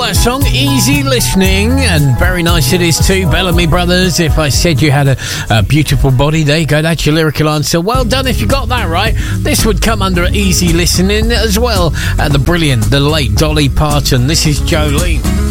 that song, Easy Listening, and very nice it is too, Bellamy Brothers. If I said you had a beautiful body, there you go, that's your lyrical answer. Well done if you got that right. This would come under Easy Listening as well. The brilliant, the late Dolly Parton. This is Jolene.